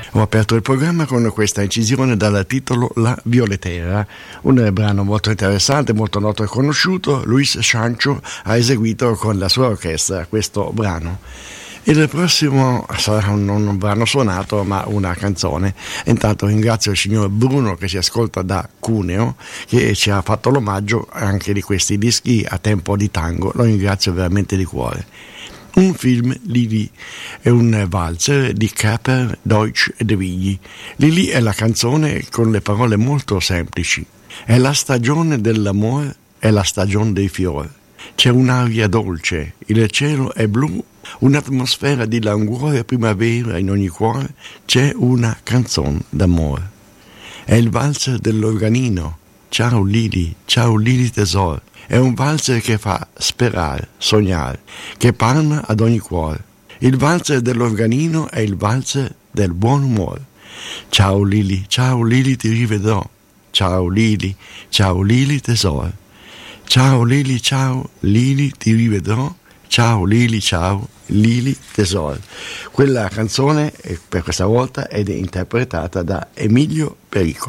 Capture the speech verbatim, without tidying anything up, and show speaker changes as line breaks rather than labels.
Ho aperto il programma con questa incisione dal titolo La Violetera, un brano molto interessante, molto noto e conosciuto. Luis Sancho ha eseguito con la sua orchestra questo brano. Il prossimo sarà un, non un brano suonato, ma una canzone. Intanto ringrazio il signor Bruno che si ascolta da Cuneo, che ci ha fatto l'omaggio anche di questi dischi a tempo di tango. Lo ringrazio veramente di cuore. Un film, Lili, è un valzer di Kaper, Deutsch e De Vigli. Lili è la canzone con le parole molto semplici. È la stagione dell'amore, è la stagione dei fiori. C'è un'aria dolce, il cielo è blu, un'atmosfera di languore e primavera in ogni cuore, c'è una canzone d'amore. È il valzer dell'organino. Ciao Lili, ciao Lili tesoro. È un valzer che fa sperare, sognare, che parla ad ogni cuore. Il valzer dell'organino è il valzer del buon umore. Ciao Lili, ciao Lili ti rivedrò. Ciao Lili, ciao Lili tesoro. Ciao Lili, ciao Lili ti rivedrò. Ciao Lili, ciao Lili tesoro. Quella canzone per questa volta è interpretata da Emilio Perico.